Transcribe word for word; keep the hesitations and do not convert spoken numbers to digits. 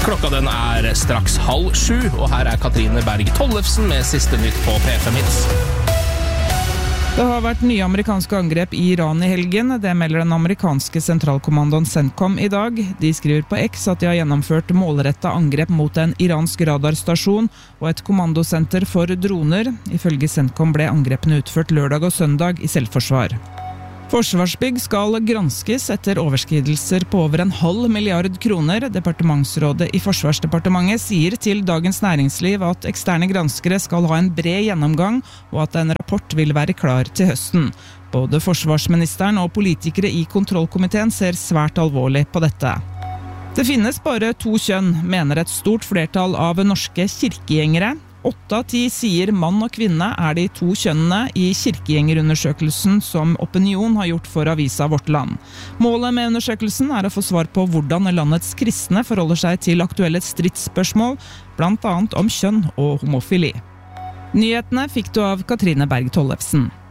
Klokka den er straks halv sju, og her er Katrine Berg Tollefsen med siste nytt på P fem Hits. Det har vært nye amerikanske angrep i Iran i helgen. Det melder den amerikanske sentralkommandoen CENTCOM i dag. De skriver på X at de har gjennomført målrettet angrep mot en iransk radarstasjon og et kommandosenter for droner. Ifølge CENTCOM ble angrepene utført lørdag og søndag i selvforsvar. Forsvarsbygg skal granskes etter overskridelser på over en halv milliard kroner. Departementsrådet i Forsvarsdepartementet sier til Dagens Næringsliv at eksterne granskere skal ha en bred gjennomgang, og at en rapport vil være klar til høsten. Både forsvarsministeren og politikere i kontrollkomiteen ser svært alvorlig på dette. Det finnes bare to kjønn, mener et stort flertall av norske kirkegjengere. Åtte av ti sier mann og kvinne er de to kjønnene i kirkegjengerundersøkelsen som Opinion har gjort for avisa Vårt Land. Målet med undersøkelsen er å få svar på hvordan landets kristne forholder seg til aktuelle stridsspørsmål, blant annet om kjønn og homofili. Nyhetene fikk du av Katrine Berg Tollefsen.